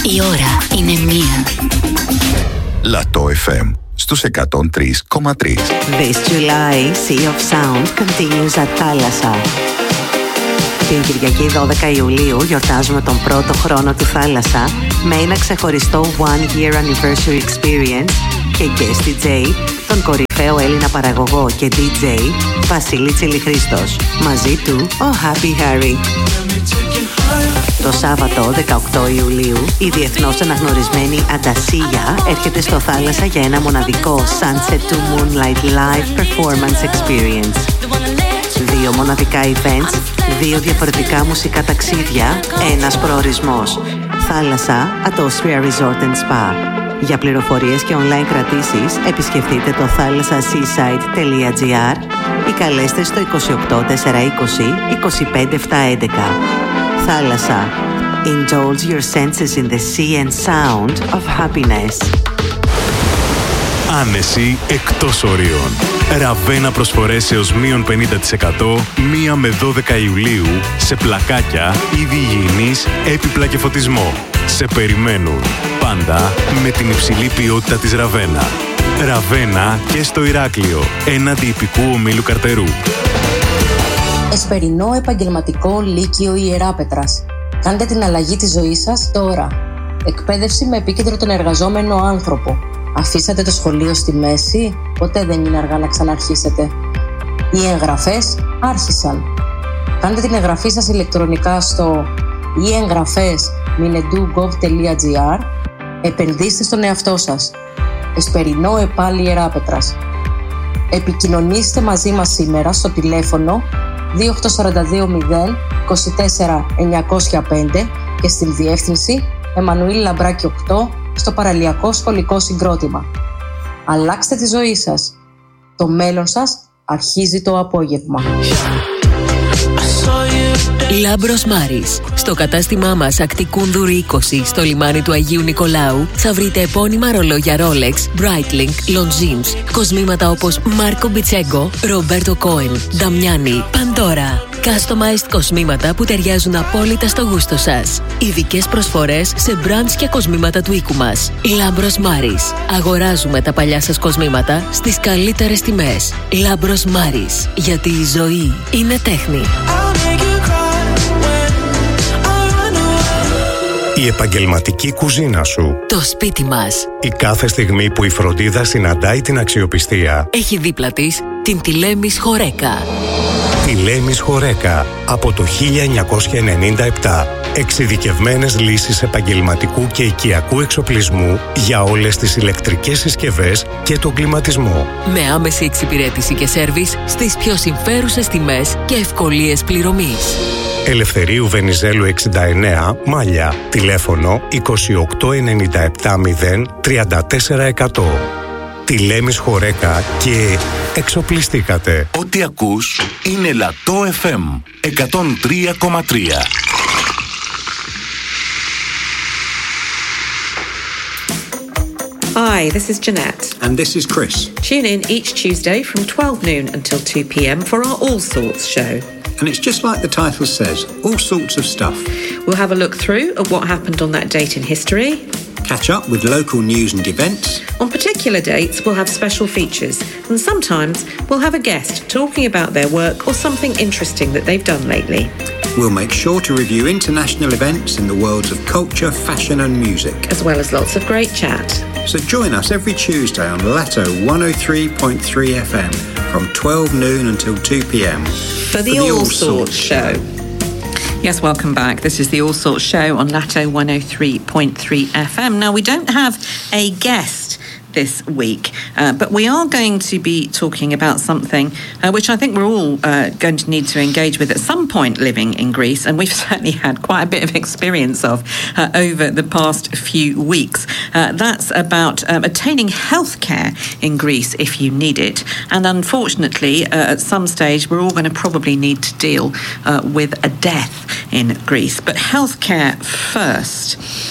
Η ώρα είναι 1. Λατό FM στους 103,3. This July, Sea of Sound continues at Θάλασσα. Την Κυριακή 12 Ιουλίου γιορτάζουμε τον πρώτο χρόνο του Θάλασσα με ένα ξεχωριστό One Year Anniversary Experience και guest DJ, τον κορυφαίο Έλληνα παραγωγό και DJ Βασίλη Τσιλιχρίστος. Μαζί του ο Happy Harry. Το Σάββατο 18 Ιουλίου η διεθνώς αναγνωρισμένη Αντασίγια έρχεται στο Θάλασσα για ένα μοναδικό Sunset to Moonlight Live Performance Experience. 2 μοναδικά events, 2 διαφορετικά μουσικά ταξίδια, ένας προορισμός. Θάλασσα at Austria Resort and Spa. Για πληροφορίες και online κρατήσεις επισκεφτείτε το thalassaseaside.gr ή καλέστε στο 28 420 25 711. Θάλασσα. Indulge your senses in the sea and sound of happiness. Άνεση εκτός ορίων. Ραβένα προσφορές έως μείον 50% 1 με 12 Ιουλίου σε πλακάκια, είδη υγιεινής, έπιπλα και φωτισμό. Σε περιμένουν. Πάντα με την υψηλή ποιότητα της Ραβένα. Ραβένα και στο Ηράκλειο, έναντι υπηκού ομίλου Καρτερού. Εσπερινό επαγγελματικό Λύκειο Ιεράπετρας. Κάντε την αλλαγή της ζωής σας τώρα. Εκπαίδευση με επίκεντρο τον εργαζόμενο άνθρωπο. Αφήσατε το σχολείο στη μέση, ποτέ δεν είναι αργά να ξαναρχίσετε. Οι εγγραφές άρχισαν. Κάντε την εγγραφή σας ηλεκτρονικά στο iengραφes.minedu.gov.gr. Επενδύστε στον εαυτό σας. Εσπερινό ΕΠΑΛ Ιεράπετρας. Επικοινωνήστε μαζί μας σήμερα στο τηλέφωνο 2842 024 905 και στην διεύθυνση Εμμανουήλ Λαμπράκη 8 στο Παραλιακό Σχολικό Συγκρότημα. Αλλάξτε τη ζωή σας. Το μέλλον σας αρχίζει το απόγευμα. Λάμπρος Μάρης. Στο κατάστημά μας Ακτικούνδουρη 20 στο λιμάνι του Αγίου Νικολάου θα βρείτε επώνυμα ρολόγια Rolex, Breitling, Longines, κοσμήματα όπως Μάρκο Μπιτσέγκο, Ρομπέρτο Κόεν, Νταμιάνι, Παντόρα. Customized κοσμήματα που ταιριάζουν απόλυτα στο γούστο σας. Ειδικές προσφορές σε brands και κοσμήματα του οίκου μας. Λάμπρος Μάρης. Αγοράζουμε τα παλιά σας κοσμήματα στις καλύτερες τιμές. Λάμπρος Μάρης. Γιατί η ζωή είναι τέχνη. Η επαγγελματική κουζίνα σου. Το σπίτι μας. Η κάθε στιγμή που η φροντίδα συναντάει την αξιοπιστία. Έχει δίπλα της την Τηλέμης Χορέκα. Τηλέμης Χορέκα. Από το 1997. Εξειδικευμένες λύσεις επαγγελματικού και οικιακού εξοπλισμού για όλες τις ηλεκτρικές συσκευές και τον κλιματισμό. Με άμεση εξυπηρέτηση και σέρβις στις πιο συμφέρουσες τιμές και ευκολίες πληρωμής. Ελευθερίου Βενιζέλου 69, Μάλια. Τηλέφωνο 2897 0 34 100. Τηλέμης Χορέκα και εξοπλιστήκατε. Ό,τι ακούς είναι Λατό FM 103,3. Hi, this is Jeanette. And this is Chris. Tune in each Tuesday from 12 noon until 2 p.m. for our All Sorts show. And it's just like the title says, all sorts of stuff. We'll have a look through at what happened on that date in history. Catch up with local news and events. On particular dates, we'll have special features. And sometimes we'll have a guest talking about their work or something interesting that they've done lately. We'll make sure to review international events in the worlds of culture, fashion and music. As well as lots of great chat. So join us every Tuesday on Lato 103.3 FM from 12 noon until 2 p.m. For the All Sorts show. Yes, welcome back. This is the All Sorts show on Lato 103.3 FM. Now, we don't have a guest this week, but we are going to be talking about something which I think we're all going to need to engage with at some point living in Greece, and we've certainly had quite a bit of experience of over the past few weeks. That's about attaining healthcare in Greece if you need it. And unfortunately, at some stage, we're all going to probably need to deal with a death in Greece. But healthcare first.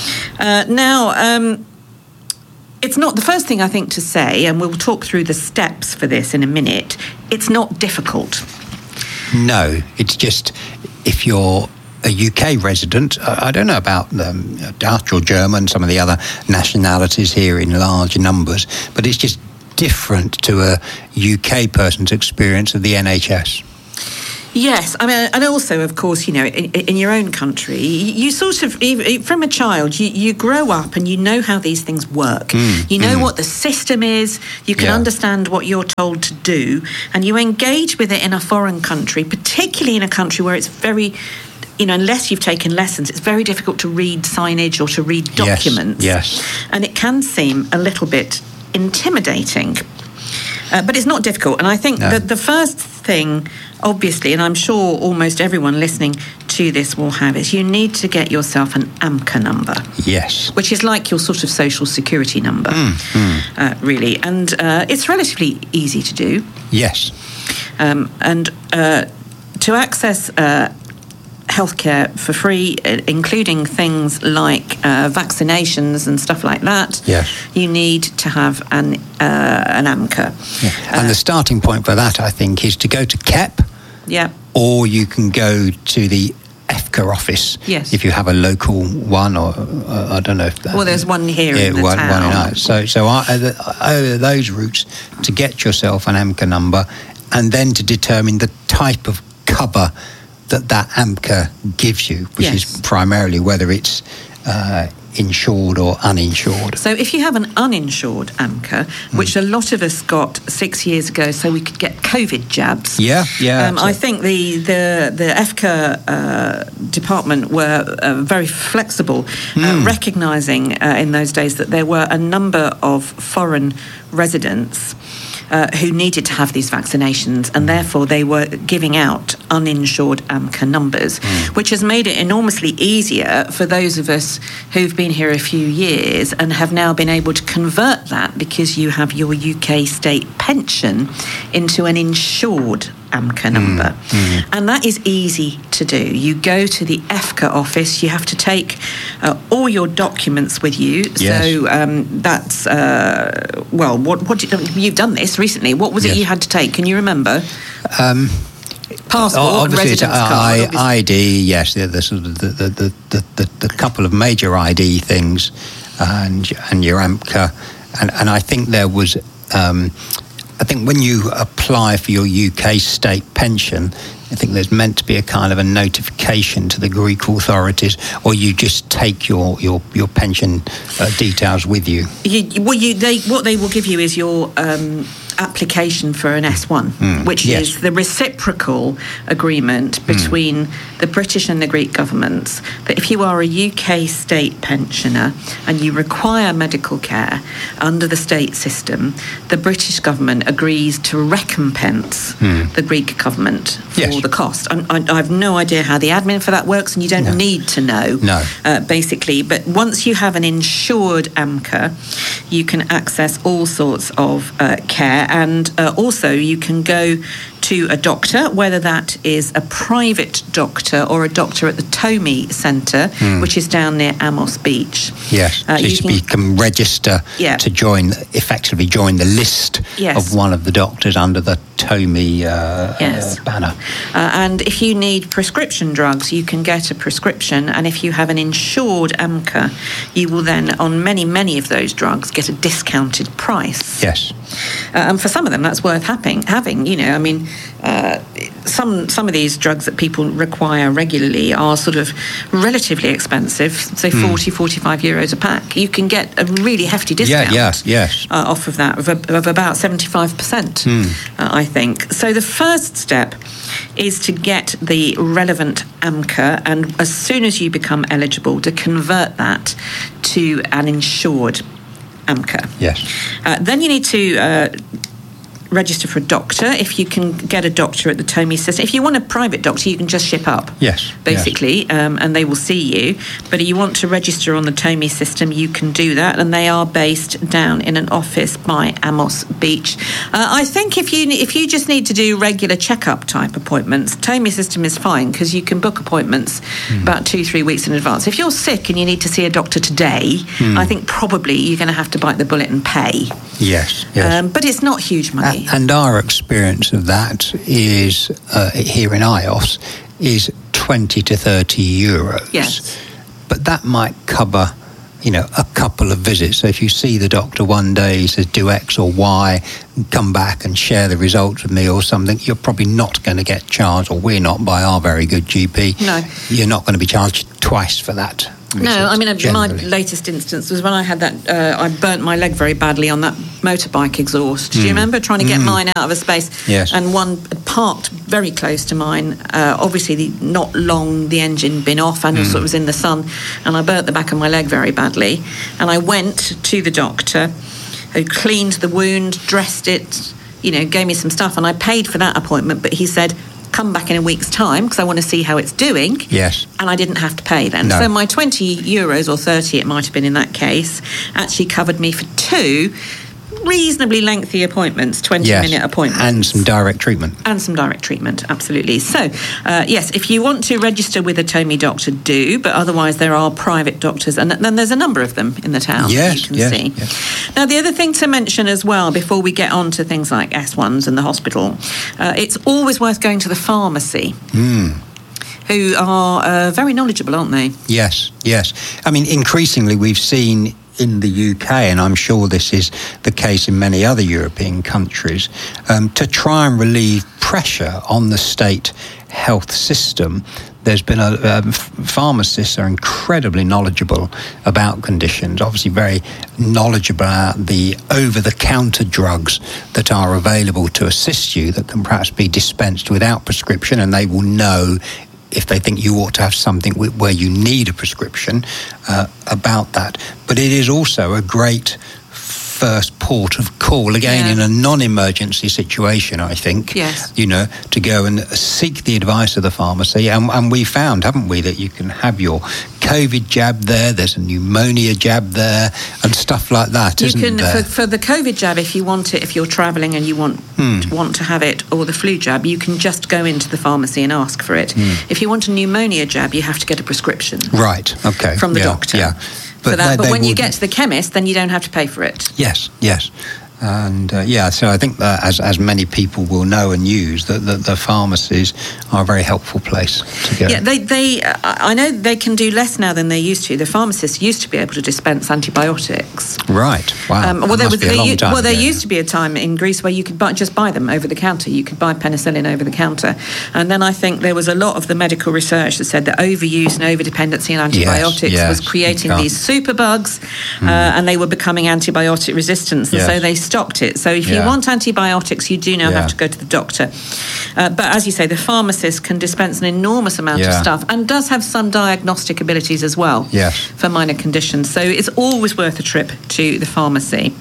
It's not the first thing I think to say, and we'll talk through the steps for this in a minute. It's not difficult. No, it's just if you're a UK resident. I don't know about Dutch or German, some of the other nationalities here in large numbers, but it's just different to a UK person's experience of the NHS. Yes, I mean, and also, of course, you know, in your own country, you sort of, from a child, you grow up and you know how these things work. You know what the system is, you can understand what you're told to do, and you engage with it in a foreign country, particularly in a country where it's very, you know, unless you've taken lessons, it's very difficult to read signage or to read documents. Yes. And it can seem a little bit intimidating. But it's not difficult. And I think that the first thing, obviously, and I'm sure almost everyone listening to this will have, is you need to get yourself an AMCA number. Yes. Which is like your sort of social security number, really. And it's relatively easy to do. Yes. And to access healthcare for free, including things like vaccinations and stuff like that, you need to have an AMCA. Yeah. And the starting point for that, I think, is to go to KEP. Yeah. Or you can go to the EFCA office. Yes. If you have a local one, or I don't know if that. Well, there's one here in the town. One in ours. So those routes to get yourself an AMCA number, and then to determine the type of cover that AMCA gives you, which is primarily whether it's insured or uninsured. So if you have an uninsured AMCA, which a lot of us got 6 years ago so we could get COVID jabs. I think the EFCA department were very flexible, recognising in those days that there were a number of foreign residents who needed to have these vaccinations, and therefore they were giving out uninsured AMCA numbers, which has made it enormously easier for those of us who've been here a few years and have now been able to convert that, because you have your UK state pension, into an insured AMCA number. And that is easy to do. You go to the EFCA office, you have to take all your documents with you. Yes. So that's, you've done this recently. What was it you had to take? Can you remember? Passport, residence card, ID, yes. The sort of the couple of major ID things, and your AMCA, and I think there was. I think when you apply for your UK state pension, I think there's meant to be a kind of a notification to the Greek authorities, or you just take your pension details with you. What they will give you is your application for an S1, which is the reciprocal agreement between the British and the Greek governments, that if you are a UK state pensioner and you require medical care under the state system, the British government agrees to recompense the Greek government for the cost. I have no idea how the admin for that works, and you don't need to know, basically. But once you have an insured AMCA, you can access all sorts of care, and also you can go to a doctor, whether that is a private doctor or a doctor at the Tomi Centre, which is down near Amos Beach. Yes, so you can register to effectively join the list of one of the doctors under the Tomi banner. And if you need prescription drugs, you can get a prescription, and if you have an insured AMCA, you will then, on many of those drugs, get a discounted price. Yes. And for some of them, that's worth having. You know, I mean, some of these drugs that people require regularly are sort of relatively expensive, say 40, 45 euros a pack. You can get a really hefty discount off of that, of about 75%, I think. So the first step is to get the relevant AMCA, and as soon as you become eligible, to convert that to an insured AMCA. Yes. Then you need to register for a doctor, if you can get a doctor at the Tomi system. If you want a private doctor, you can just ship up. Yes. Basically, and they will see you. But if you want to register on the Tomi system, you can do that, and they are based down in an office by Amos Beach. I think if you just need to do regular checkup type appointments, Tomi system is fine, because you can book appointments about 2-3 weeks in advance. If you're sick and you need to see a doctor today, I think probably you're going to have to bite the bullet and pay. Yes. But it's not huge money. And our experience of that is, here in IOS, is 20 to 30 euros. Yes. But that might cover, a couple of visits. So if you see the doctor one day, he says, do X or Y, come back and share the results with me or something, you're probably not going to get charged, or we're not by our very good GP. No. You're not going to be charged twice for that. No, I mean, generally. my latest instance was when I had that, I burnt my leg very badly on that motorbike exhaust. Do you remember trying to get mine out of a space? Yes. And one parked very close to mine, obviously not long the engine been off and also it was in the sun, and I burnt the back of my leg very badly. And I went to the doctor who cleaned the wound, dressed it, gave me some stuff, and I paid for that appointment, but he said, come back in a week's time because I want to see how it's doing. Yes. And I didn't have to pay then. No. So my 20 euros or 30, it might have been in that case, actually covered me for 2 reasonably lengthy appointments, 20-minute appointments. And some direct treatment. Absolutely. So, yes, if you want to register with a TOMI doctor, do, but otherwise there are private doctors, and then there's a number of them in the town that you can see. Yes. Now, the other thing to mention as well, before we get on to things like S1s and the hospital, it's always worth going to the pharmacy. Who are very knowledgeable, aren't they? Yes. I mean, increasingly we've seen in the UK, and I'm sure this is the case in many other European countries, to try and relieve pressure on the state health system. There's been pharmacists are incredibly knowledgeable about conditions, obviously very knowledgeable about the over-the-counter drugs that are available to assist you that can perhaps be dispensed without prescription, and they will know if they think you ought to have something where you need a prescription about that. But it is also a great first port of call, again, in a non-emergency situation, I think, to go and seek the advice of the pharmacy. And we found, haven't we, that you can have your COVID jab there, there's a pneumonia jab there, and stuff like that, isn't there? For the COVID jab, if you want it, if you're travelling and you want to have it, or the flu jab, you can just go into the pharmacy and ask for it. If you want a pneumonia jab, you have to get a prescription. Right, okay. From the doctor. Yeah. But when you get to the chemist, then you don't have to pay for it. Yes. And so I think that as many people will know and use, that the pharmacies are a very helpful place to go. Yeah, I know they can do less now than they used to. The pharmacists used to be able to dispense antibiotics. Right. Wow. There used to be a time in Greece where you could just buy them over the counter. You could buy penicillin over the counter, and then I think there was a lot of the medical research that said that overuse and overdependency on antibiotics was creating these superbugs, and they were becoming antibiotic resistant, and so they stopped it. So if you want antibiotics, you do now have to go to the doctor. But as you say, the pharmacist can dispense an enormous amount of stuff and does have some diagnostic abilities as well for minor conditions. So it's always worth a trip to the pharmacy.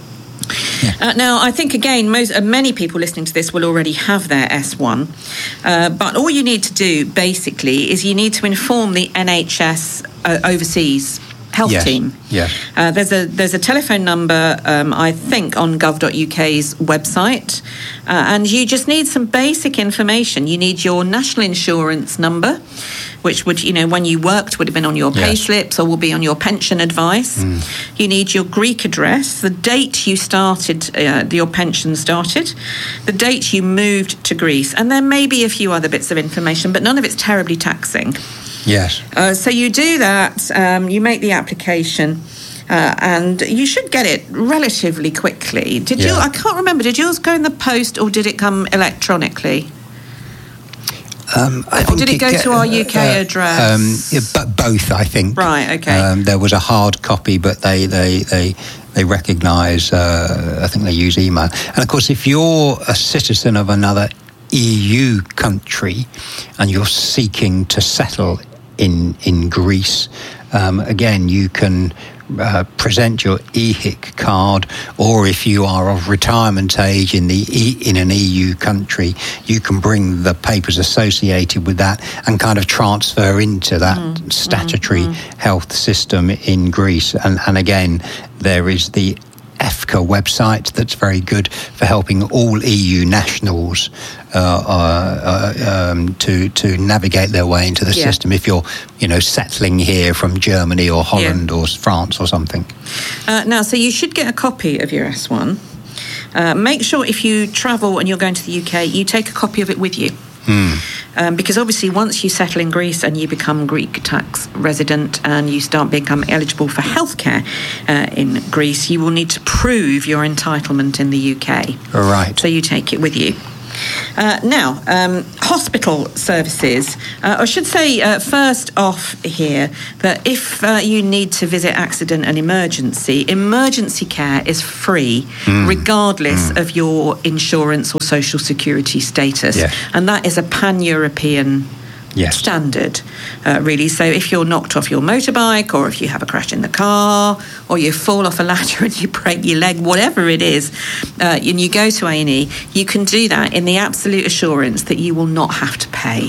Now, I think, again, many people listening to this will already have their S1, but all you need to do, basically, is you need to inform the NHS overseas health team. Yes. There's a telephone number, I think, on gov.uk's website, and you just need some basic information. You need your national insurance number, which would, when you worked, would have been on your pay slips or will be on your pension advice. You need your Greek address, the date you started, your pension started, the date you moved to Greece, and there may be a few other bits of information, but none of it's terribly taxing. Yes. So you do that, you make the application, and you should get it relatively quickly. I can't remember, did yours go in the post or did it come electronically? Or did it go to our UK address? But both, I think. Right, okay. There was a hard copy, but they recognise, I think they use email. And of course, if you're a citizen of another EU country and you're seeking to settle in Greece, again, you can present your EHIC card, or if you are of retirement age in an EU country, you can bring the papers associated with that and kind of transfer into that statutory health system in Greece. And again, there is the EFCA website that's very good for helping all EU nationals to navigate their way into the system if you're, settling here from Germany or Holland or France or something. Now, so you should get a copy of your S1. Make sure if you travel and you're going to the UK, you take a copy of it with you. Because obviously once you settle in Greece and you become Greek tax resident and you start becoming eligible for healthcare in Greece, you will need to prove your entitlement in the UK. Right. So you take it with you. Now, hospital services. I should say first off here that if you need to visit accident and emergency care is free regardless of your insurance or social security status. Yeah. And that is a pan-European standard, really. So if you're knocked off your motorbike, or if you have a crash in the car, or you fall off a ladder and you break your leg, whatever it is, and you go to A&E, you can do that in the absolute assurance that you will not have to pay.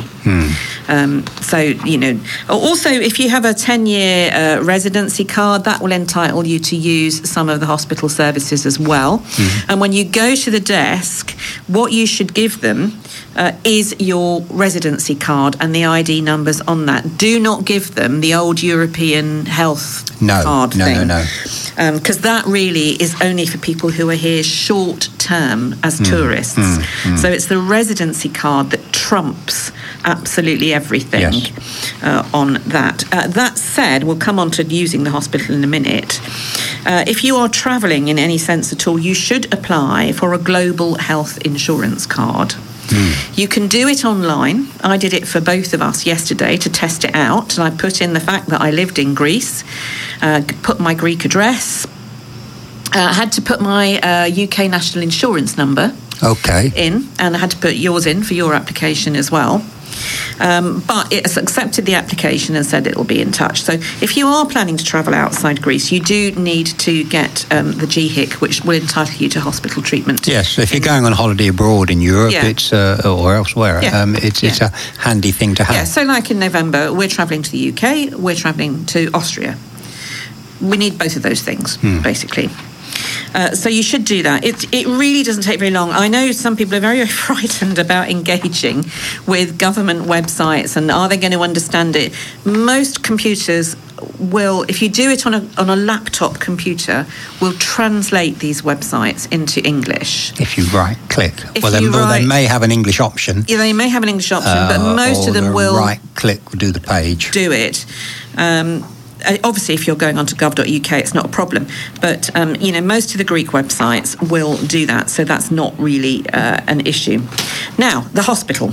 So, you know, also if you have a 10-year residency card, that will entitle you to use some of the hospital services as well. And when you go to the desk, what you should give them is your residency card and the ID numbers on that. Do not give them the old European health card thing. No. Because that really is only for people who are here short term as tourists. So it's the residency card that trumps absolutely everything on that. That said, we'll come on to using the hospital in a minute. If you are travelling in any sense at all, you should apply for a global health insurance card. You can do it online. I did it for both of us yesterday to test it out, and I put in the fact that I lived in Greece, put my Greek address, had to put my UK national insurance number in, and I had to put yours in for your application as well. But it has accepted the application and said it will be in touch. So if you are planning to travel outside Greece, you do need to get the GHIC, which will entitle you to hospital treatment. Yes, so if you're going on holiday abroad in Europe, it's or elsewhere, it's a handy thing to have. Yeah, so like in November, we're travelling to the UK, we're travelling to Austria. We need both of those things, basically. So you should do that. It really doesn't take very long. I know some people are very, very frightened about engaging with government websites and are they going to understand it. Most computers will, if you do it on a laptop computer, will translate these websites into English. If you right-click. They may have an English option. Yeah, they may have an English option, but most of them will... right-click will do the page. Do it. Obviously, if you're going on to gov.uk, it's not a problem. But, most of the Greek websites will do that, so that's not really an issue. Now, the hospital.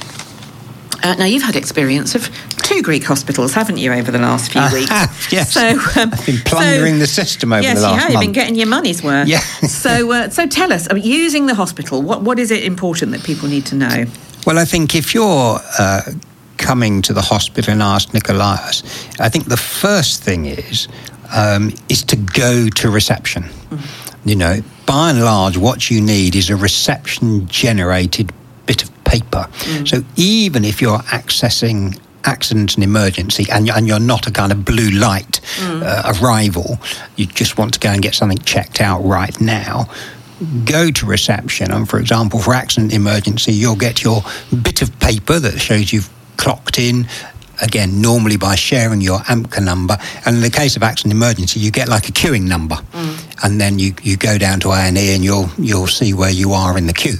Now, you've had experience of 2 Greek hospitals, haven't you, over the last few weeks? Yes. So, I've been plundering the system over the last month. Yes, you have. You've been getting your money's worth. Yeah. So tell us, using the hospital, what is it important that people need to know? Well, I think if you're... coming to the hospital and ask Nikolaos, I think the first thing is to go to reception. You know, by and large, what you need is a reception-generated bit of paper. So even if you're accessing accident and emergency and you're not a kind of blue light arrival, you just want to go and get something checked out right now, go to reception. And, for example, for accident emergency, you'll get your bit of paper that shows you've clocked in, again, normally by sharing your AMCA number. And in the case of accident emergency, you get like a queuing number. And then you go down to A&E and you'll see where you are in the queue.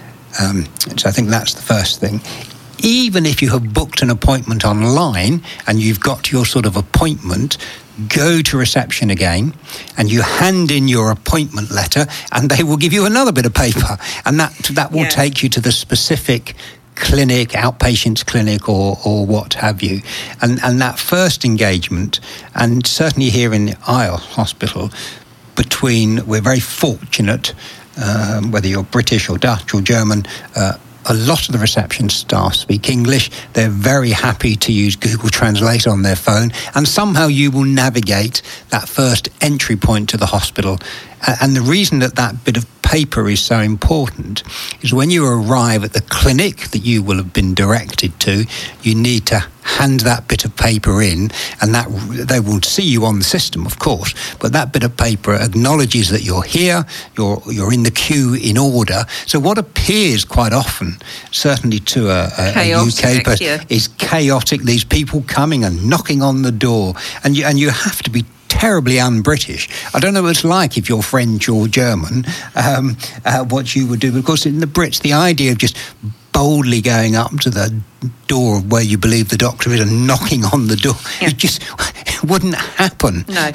So I think that's the first thing. Even if you have booked an appointment online and you've got your sort of appointment, go to reception again and you hand in your appointment letter and they will give you another bit of paper. And that will take you to the specific clinic, outpatients clinic or what have you. And that first engagement, and certainly here in the Isle Hospital, we're very fortunate, whether you're British or Dutch or German, a lot of the reception staff speak English. They're very happy to use Google Translate on their phone, and somehow you will navigate that first entry point to the hospital. And the reason that bit of paper is so important is when you arrive at the clinic that you will have been directed to, you need to hand that bit of paper in, and that they will see you on the system, of course, but that bit of paper acknowledges that you're here, you're in the queue in order. So what appears quite often, certainly to a UK person, is chaotic. These people coming and knocking on the door, and you have to be terribly un-British. I don't know what it's like if you're French or German, what you would do. Of course, in the Brits, the idea of just boldly going up to the door where you believe the doctor is and knocking on the door. Yeah. It wouldn't happen. No.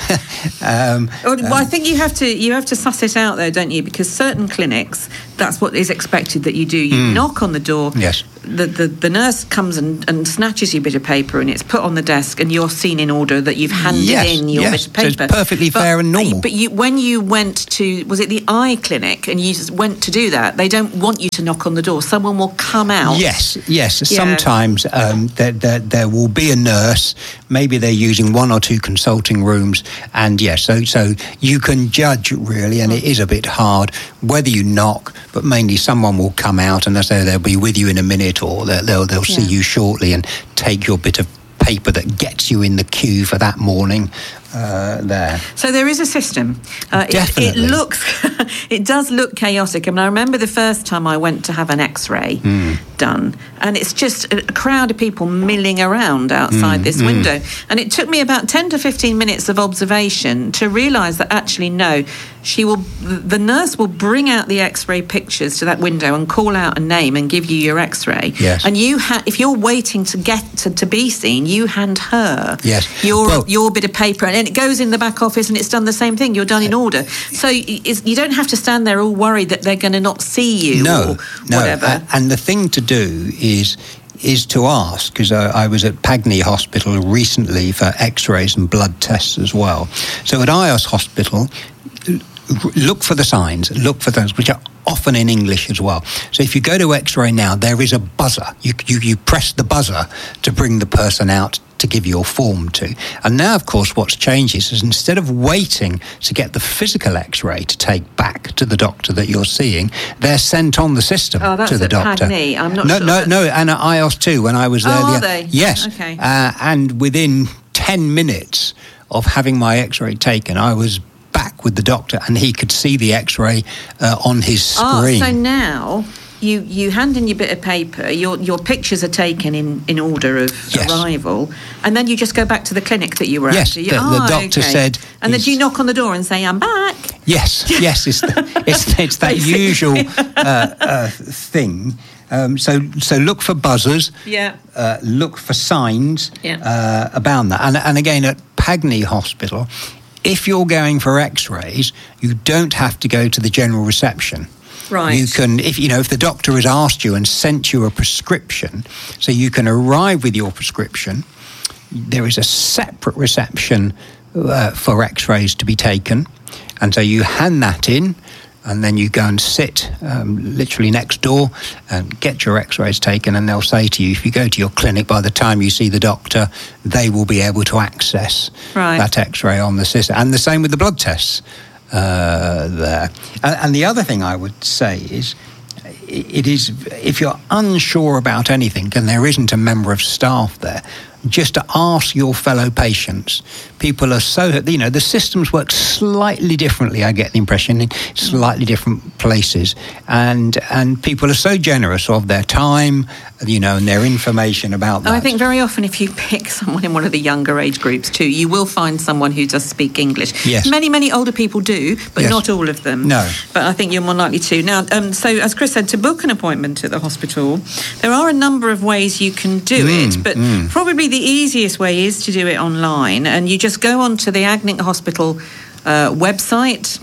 Well, I think you have to suss it out, though, don't you? Because certain clinics, that's what is expected that you do. You knock on the door. Yes. The nurse comes and snatches your bit of paper, and it's put on the desk, and you're seen in order that you've handed in your bit of paper. So it's perfectly fair and normal. But when you went to, was it the eye clinic, and you went to do that, they don't want you to knock on the door. Someone will come out. Yes. Yeah. Sometimes there will be a nurse. Maybe they're using one or two consulting rooms, and so you can judge really, and it is a bit hard whether you knock, but mainly someone will come out, and they'll be with you in a minute, or they'll see you shortly and take your bit of paper that gets you in the queue for that morning there. So there is a system. Definitely. It does look chaotic. I mean, I remember the first time I went to have an X-ray done, and it's just a crowd of people milling around outside this window. And it took me about 10 to 15 minutes of observation to realise that actually, no, the nurse will bring out the X-ray pictures to that window and call out a name and give you your X-ray. Yes. And if you're waiting to get to be seen, you hand her your bit of paper, and it goes in the back office, and it's done the same thing. You're done in order. So you don't have to stand there all worried that they're going to not see you or whatever. And the thing to do is to ask, because I was at Pagney Hospital recently for X-rays and blood tests as well. So at IOS Hospital, look for the signs, look for those, which are often in English as well. So if you go to X-ray now, there is a buzzer. You press the buzzer to bring the person out to give your form to. And now, of course, what's changed is instead of waiting to get the physical X-ray to take back to the doctor that you're seeing, they're sent on the system to the doctor. Pagney. I'm not sure. No, and at IOS too, when I was there. Are they? Yes. Okay. And within 10 minutes of having my X-ray taken, I was back with the doctor, and he could see the X-ray on his screen. So now you hand in your bit of paper, your pictures are taken in order of arrival, and then you just go back to the clinic that you were at. Yes, the doctor said... And then do you knock on the door and say, I'm back? Yes, it's that usual thing. So look for buzzers. Yeah. Look for signs about that. And again, at Pagney Hospital, if you're going for X-rays, you don't have to go to the general reception. Right. You can, if the doctor has asked you and sent you a prescription, so you can arrive with your prescription. There is a separate reception for X-rays to be taken, and so you hand that in, and then you go and sit literally next door and get your X-rays taken, and they'll say to you, if you go to your clinic, by the time you see the doctor, they will be able to access that X-ray on the system. And the same with the blood tests there. And the other thing I would say is, it is, if you're unsure about anything and there isn't a member of staff there, just to ask your fellow patients. People are so, the systems work slightly differently, I get the impression, in slightly different places. And people are so generous of their time, and their information about that. I think very often if you pick someone in one of the younger age groups too, you will find someone who does speak English. Yes. Many older people do, but not all of them. No. But I think you're more likely to. Now, so as Chris said, to book an appointment at the hospital, there are a number of ways you can do it, but probably the easiest way is to do it online, and you just go onto the Agnic Hospital website.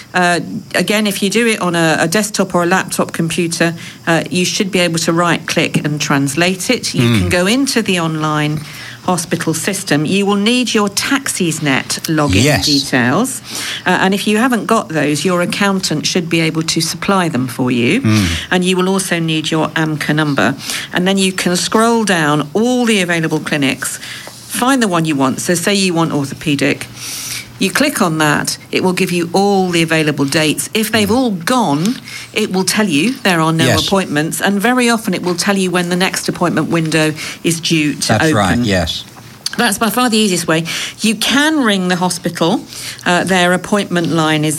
Again, if you do it on a desktop or a laptop computer, you should be able to right-click and translate it. You can go into the online hospital system. You will need your TaxisNet login details, and if you haven't got those, your accountant should be able to supply them for you. And you will also need your AMCA number, and then you can scroll down all the available clinics, find the one you want. So say you want orthopaedic, you click on that, it will give you all the available dates. If they've all gone, it will tell you there are no appointments, and very often it will tell you when the next appointment window is due to open. That's right, yes. That's by far the easiest way. You can ring the hospital. Their appointment line is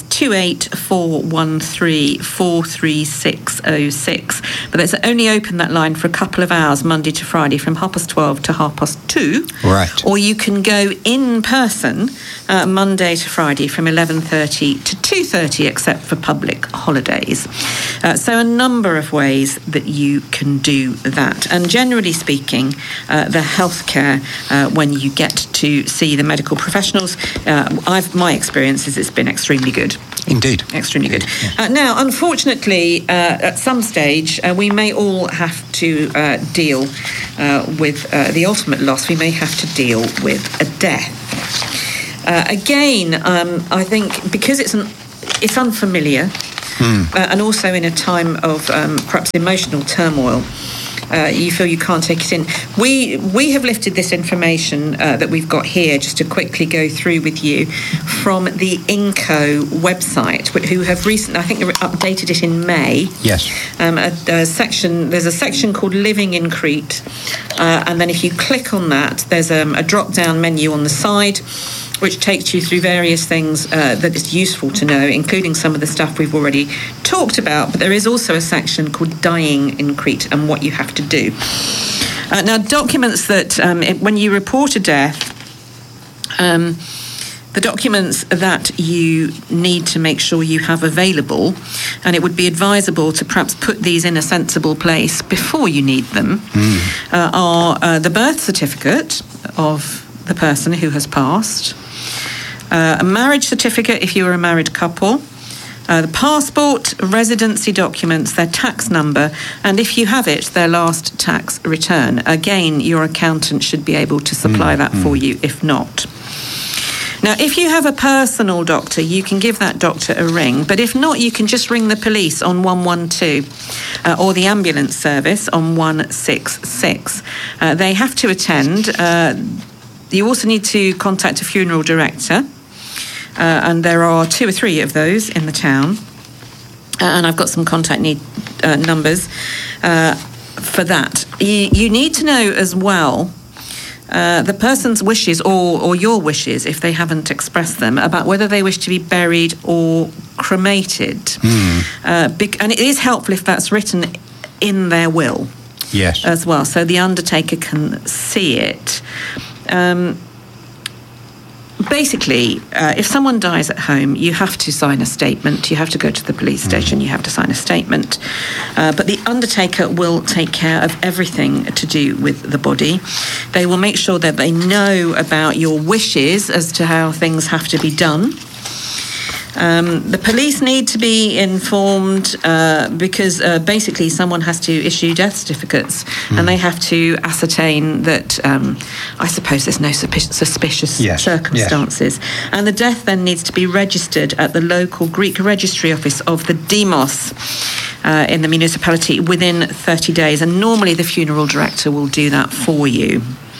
28413 43606. But it's only open, that line, for a couple of hours, Monday to Friday, from 12:30 to 2:30. Right. Or you can go in person Monday to Friday from 11:30 to 2:30, except for public holidays. So a number of ways that you can do that. And generally speaking, the healthcare, when you get to see the medical professionals, my experience is it's been extremely good. Indeed. Extremely good. Now, unfortunately, at some stage, we may all have to deal with the ultimate loss. We may have to deal with a death. Again, I think because it's unfamiliar, and also in a time of perhaps emotional turmoil, you feel you can't take it in. We have lifted this information that we've got here, just to quickly go through with you, from the INCO website, who have recently, I think they updated it in May. Yes. There's a section called Living in Crete, and then if you click on that, there's a drop-down menu on the side, which takes you through various things that is useful to know, including some of the stuff we've already talked about. But there is also a section called Dying in Crete and what you have to do. Now, documents that, when you report a death, the documents that you need to make sure you have available, and it would be advisable to perhaps put these in a sensible place before you need them, are the birth certificate of the person who has passed, a marriage certificate if you're a married couple, the passport, residency documents, their tax number, and if you have it, their last tax return. Again, your accountant should be able to supply that for you if not. Now, if you have a personal doctor, you can give that doctor a ring, but if not, you can just ring the police on 112 or the ambulance service on 166. They have to attend. You also need to contact a funeral director, and there are 2 or 3 of those in the town. And I've got some contact numbers for that. You need to know as well the person's wishes or your wishes, if they haven't expressed them, about whether they wish to be buried or cremated. And it is helpful if that's written in their will. Yes. As well, so the undertaker can see it. Basically, if someone dies at home, you have to sign a statement. You have to go to the police station. You have to sign a statement. But the undertaker will take care of everything to do with the body. They will make sure that they know about your wishes as to how things have to be done. The police need to be informed because basically someone has to issue death certificates and they have to ascertain that, I suppose there's no suspicious circumstances. Yes. And the death then needs to be registered at the local Greek registry office of the Demos in the municipality within 30 days. And normally the funeral director will do that for you.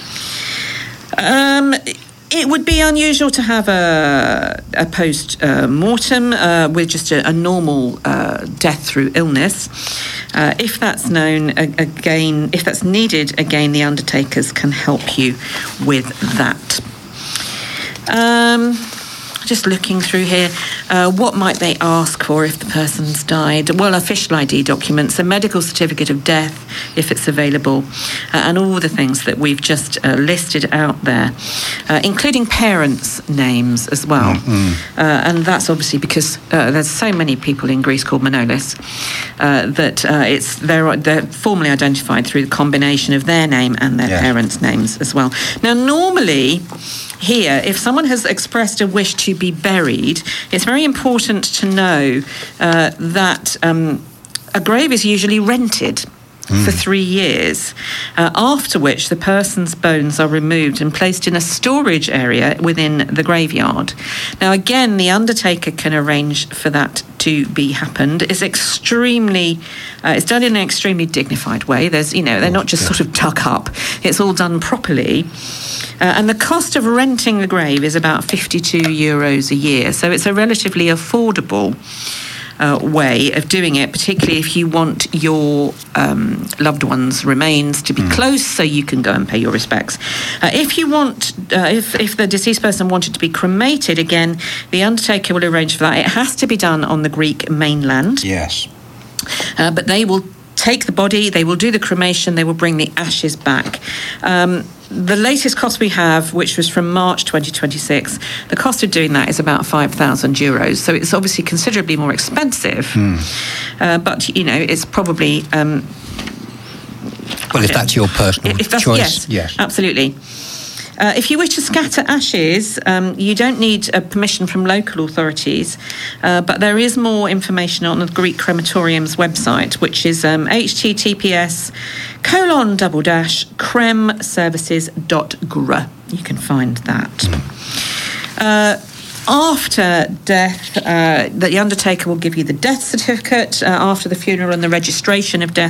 It would be unusual to have a post-mortem with just a normal death through illness. If that's known, again, if that's needed, again, the undertakers can help you with that. Just looking through here, what might they ask for if the person's died? Well, official ID documents, a medical certificate of death, if it's available, and all the things that we've just listed out there, including parents' names as well. And that's obviously because there's so many people in Greece called Manolis that they're formally identified through the combination of their name and their parents' names as well. Now, normally, here, if someone has expressed a wish to be buried, it's very important to know that a grave is usually rented for 3 years, after which the person's bones are removed and placed in a storage area within the graveyard. Now, again, the undertaker can arrange for that to be happened. It's extremely, it's done in an extremely dignified way. There's, they're not just sort of dug up. It's all done properly. And the cost of renting a grave is about €52 a year. So it's a relatively affordable way of doing it, particularly if you want your loved one's remains to be close so you can go and pay your respects. If you want, if the deceased person wanted to be cremated, again, the undertaker will arrange for that. It has to be done on the Greek mainland. Yes. But they will take the body, they will do the cremation, they will bring the ashes back. The latest cost we have, which was from March 2026, the cost of doing that is about €5,000. So it's obviously considerably more expensive. But, you know, it's probably... well, if that's your personal choice, yes. Absolutely. If you wish to scatter ashes, you don't need permission from local authorities, but there is more information on the Greek Crematorium's website, which is https://cremservices.gr. You can find that. After death, the undertaker will give you the death certificate after the funeral and the registration of death.